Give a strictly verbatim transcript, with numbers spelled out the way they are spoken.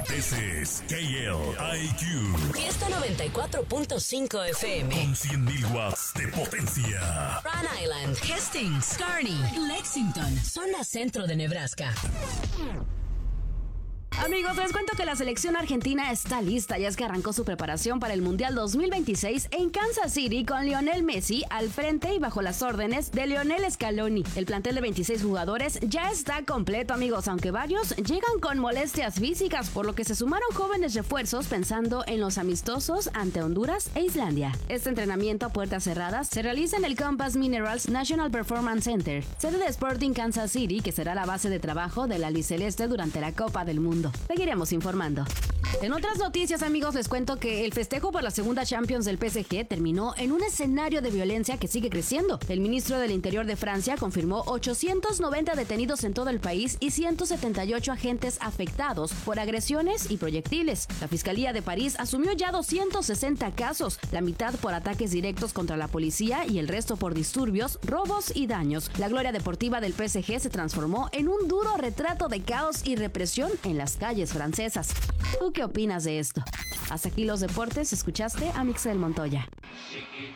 This is K L I Q. Fiesta noventa y cuatro punto cinco F M. Con cien mil watts de potencia. Rhode Island, Hastings, Kearney, Lexington, zona centro de Nebraska. Amigos, les cuento que la selección argentina está lista, ya es que arrancó su preparación para el Mundial dos mil veintiséis en Kansas City con Lionel Messi al frente y bajo las órdenes de Lionel Scaloni. El plantel de veintiséis jugadores ya está completo, amigos, aunque varios llegan con molestias físicas, por lo que se sumaron jóvenes refuerzos pensando en los amistosos ante Honduras e Islandia. Este entrenamiento a puertas cerradas se realiza en el Compass Minerals National Performance Center, sede de Sporting Kansas City, que será la base de trabajo del albiceleste durante la Copa del Mundo. Seguiremos informando. En otras noticias, amigos, les cuento que el festejo por la segunda Champions del P S G terminó en un escenario de violencia que sigue creciendo. El ministro del Interior de Francia confirmó ochocientos noventa detenidos en todo el país y ciento setenta y ocho agentes afectados por agresiones y proyectiles. La Fiscalía de París asumió ya doscientos sesenta casos, la mitad por ataques directos contra la policía y el resto por disturbios, robos y daños. La gloria deportiva del P S G se transformó en un duro retrato de caos y represión en las calles francesas. ¿Tú qué opinas de esto? Hasta aquí los deportes, escuchaste a Mixel Montoya.